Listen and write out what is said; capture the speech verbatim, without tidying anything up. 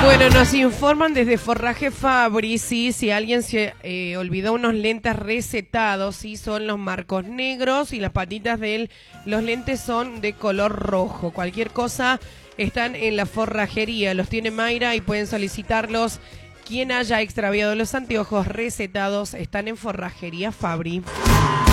Bueno, nos informan desde Forraje Fabri, sí, si alguien se eh, olvidó unos lentes recetados, sí, son los marcos negros y las patitas de los lentes son de color rojo. Cualquier cosa están en la forrajería, los tiene Mayra y pueden solicitarlos. Quien haya extraviado los anteojos recetados están en Forrajería Fabri.